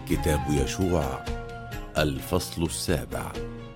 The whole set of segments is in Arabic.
كتاب يشوع الفصل 7.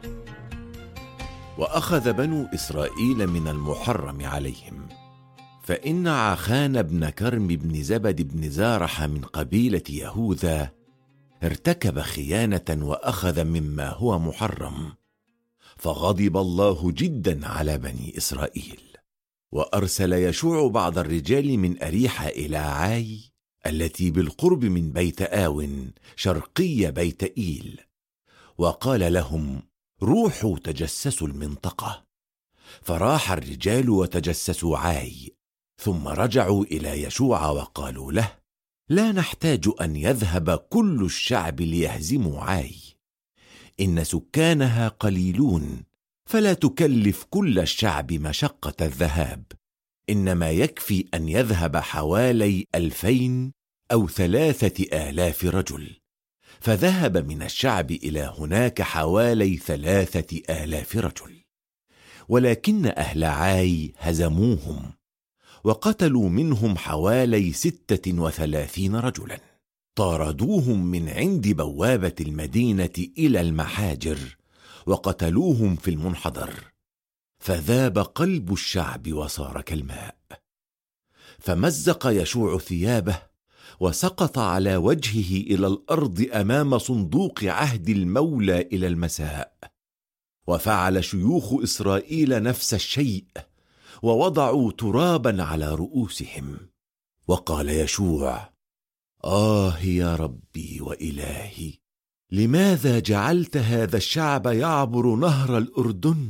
وأخذ بنو إسرائيل من المحرم عليهم، فإن عخان بن كرم بن زبد بن زارح من قبيلة يهوذا ارتكب خيانة وأخذ مما هو محرم، فغضب الله جدا على بني إسرائيل. وأرسل يشوع بعض الرجال من أريحة إلى عاي التي بالقرب من بيت آون شرقي بيت إيل، وقال لهم: روحوا تجسسوا المنطقة. فراح الرجال وتجسسوا عاي، ثم رجعوا إلى يشوع وقالوا له: لا نحتاج أن يذهب كل الشعب ليهزموا عاي، إن سكانها قليلون، فلا تكلف كل الشعب مشقة الذهاب، إنما يكفي أن يذهب حوالي 2000 أو 3000 رجل. فذهب من الشعب إلى هناك حوالي 3000 رجل، ولكن أهل عاي هزموهم وقتلوا منهم حوالي 36 رجلا، طاردوهم من عند بوابة المدينة إلى المحاجر وقتلوهم في المنحدر، فذاب قلب الشعب وصار كالماء. فمزق يشوع ثيابه وسقط على وجهه إلى الأرض أمام صندوق عهد المولى إلى المساء. وفعل شيوخ إسرائيل نفس الشيء، ووضعوا ترابا على رؤوسهم. وقال يشوع: يا ربي وإلهي، لماذا جعلت هذا الشعب يعبر نهر الأردن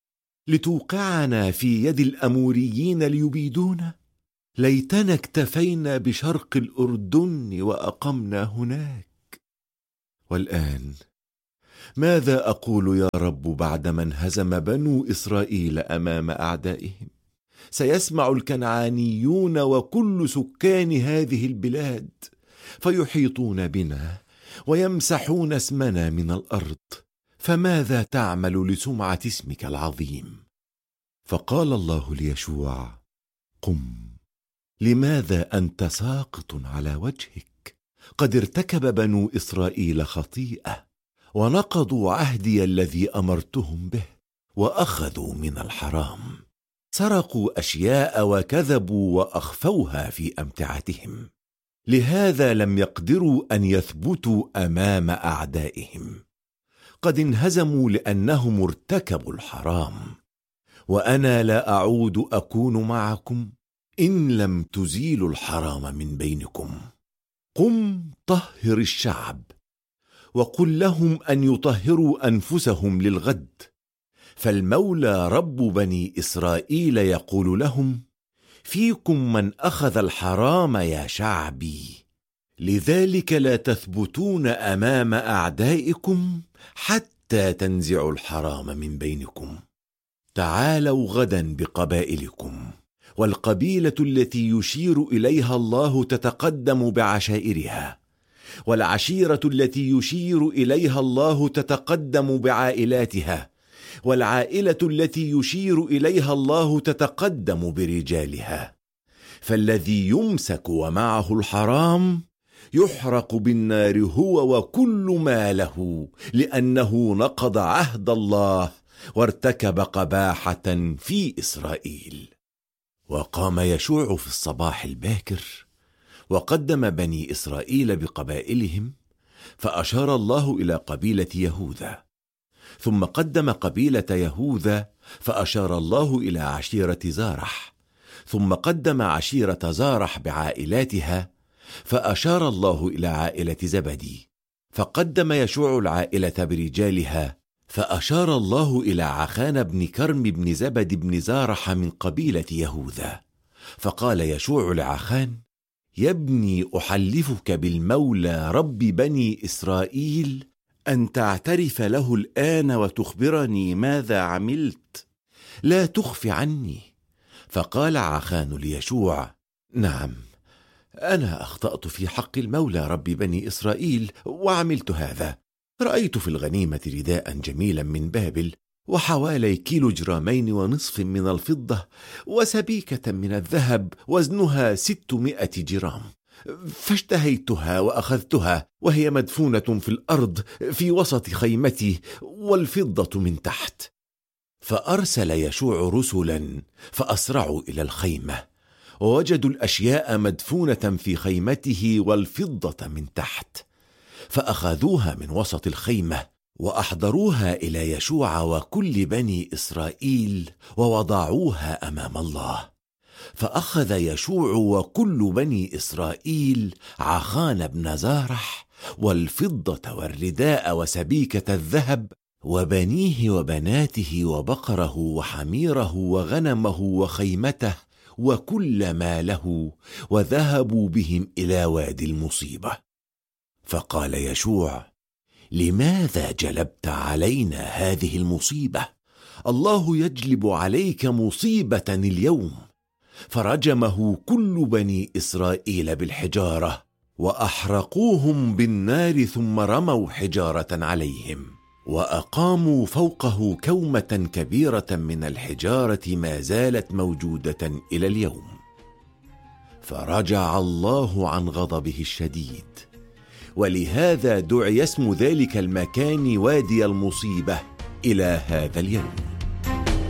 لتوقعنا في يد الأموريين ليبيدونا؟ ليتنا اكتفينا بشرق الأردن وأقمنا هناك. والآن ماذا أقول يا رب بعدما انهزم بنو إسرائيل أمام أعدائهم؟ سيسمع الكنعانيون وكل سكان هذه البلاد، فيحيطون بنا ويمسحون اسمنا من الأرض، فماذا تعمل لسمعة اسمك العظيم؟ فقال الله ليشوع: قم، لماذا أنت ساقط على وجهك؟ قد ارتكب بنو إسرائيل خطيئة، ونقضوا عهدي الذي أمرتهم به، وأخذوا من الحرام، سرقوا أشياء وكذبوا وأخفوها في أمتعتهم، لهذا لم يقدروا أن يثبتوا أمام أعدائهم. قد انهزموا لأنهم ارتكبوا الحرام، وأنا لا أعود أكون معكم إن لم تزيلوا الحرام من بينكم. قم طهر الشعب، وقل لهم أن يطهروا أنفسهم للغد، فالمولى رب بني إسرائيل يقول لهم: فيكم من أخذ الحرام يا شعبي، لذلك لا تثبتون أمام أعدائكم حتى تنزعوا الحرام من بينكم. تعالوا غدا بقبائلكم، والقبيلة التي يشير إليها الله تتقدم بعشائرها، والعشيرة التي يشير إليها الله تتقدم بعائلاتها، والعائلة التي يشير إليها الله تتقدم برجالها. فالذي يمسك ومعه الحرام يحرق بالنار هو وكل ما له، لأنه نقض عهد الله وارتكب قباحة في إسرائيل. وقام يشوع في الصباح الباكر وقدم بني إسرائيل بقبائلهم، فأشار الله إلى قبيلة يهوذا، ثم قدم قبيلة يهوذا فأشار الله إلى عشيرة زارح، ثم قدم عشيرة زارح بعائلاتها، فأشار الله إلى عائلة زبدي، فقدم يشوع العائلة برجالها، فأشار الله إلى عخان بن كرم بن زبد بن زارح من قبيلة يهوذا. فقال يشوع لعخان: يا ابني، أحلفك بالمولى رب بني إسرائيل أن تعترف له الآن وتخبرني ماذا عملت، لا تخف عني. فقال عخان ليشوع: نعم، أنا أخطأت في حق المولى رب بني إسرائيل وعملت هذا. رأيت في الغنيمة رداء جميلا من بابل، وحوالي 1.5 كيلو من الفضة، وسبيكة من الذهب وزنها 600 جرام، فاشتهيتها وأخذتها وهي مدفونة في الأرض في وسط خيمتي، والفضة من تحت. فأرسل يشوع رسلا فأسرعوا إلى الخيمة، ووجدوا الأشياء مدفونة في خيمته والفضة من تحت، فأخذوها من وسط الخيمة وأحضروها إلى يشوع وكل بني إسرائيل ووضعوها أمام الله. فأخذ يشوع وكل بني إسرائيل عخان بن زارح والفضة والرداء وسبيكة الذهب وبنيه وبناته وبقره وحميره وغنمه وخيمته وكل ما له، وذهبوا بهم إلى وادي المصيبة. فقال يشوع: لماذا جلبت علينا هذه المصيبة؟ الله يجلب عليك مصيبة اليوم. فرجمه كل بني إسرائيل بالحجارة وأحرقوهم بالنار، ثم رموا حجارة عليهم وأقاموا فوقه كومة كبيرة من الحجارة ما زالت موجودة إلى اليوم. فرجع الله عن غضبه الشديد، ولهذا دعي اسم ذلك المكان وادي المصيبة إلى هذا اليوم.